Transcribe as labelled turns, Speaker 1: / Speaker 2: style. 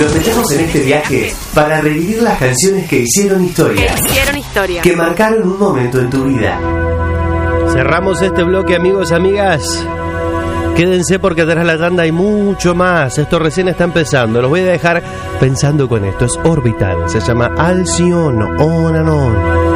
Speaker 1: Nos metemos en este viaje para revivir las canciones que hicieron historia. Que marcaron un momento en tu vida.
Speaker 2: Cerramos este bloque, amigos, amigas. Quédense porque tras la tanda hay mucho más. Esto recién está empezando. Los voy a dejar pensando con esto. Es Orbital. Se llama Alcyon On and On.